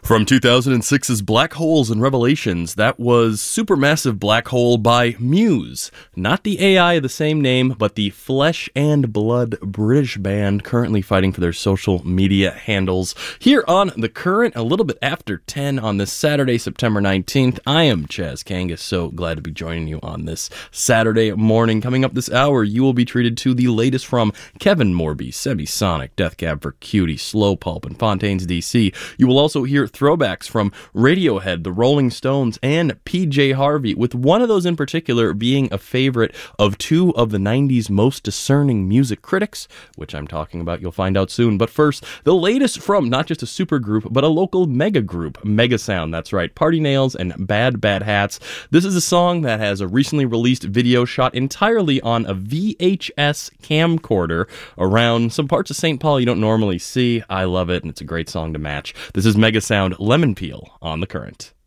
From 2006's Black Holes and Revelations, that was Supermassive Black Hole by Muse. Not the AI of the same name, but the Flesh and Blood British band currently fighting for their social media handles. Here on The Current, a little bit after 10 on this Saturday, September 19th, I am Chaz Kangas, so glad to be joining you on this Saturday morning. Coming up this hour, you will be treated to the latest from Kevin Morby, Semisonic, Death Cab for Cutie, Slow Pulp, and Fontaines DC. You will also hear throwbacks from Radiohead, the Rolling Stones, and PJ Harvey, with one of those in particular being a favorite of two of the 90s most discerning music critics, which I'm talking about, you'll find out soon. But first, the latest from not just a supergroup, but a local mega group, Mega Sound, that's right, Party Nails and Bad Bad Hats. This is a song that has a recently released video shot entirely on a VHS camcorder around some parts of St. Paul you don't normally see. I love it, and it's a great song to match. This is Mega Sound, Lemon Peel on The Current.